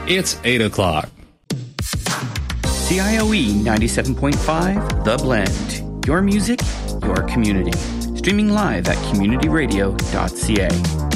It's 8 o'clock. CIOE 97.5, The Blend. Your music, your community. Streaming live at communityradio.ca.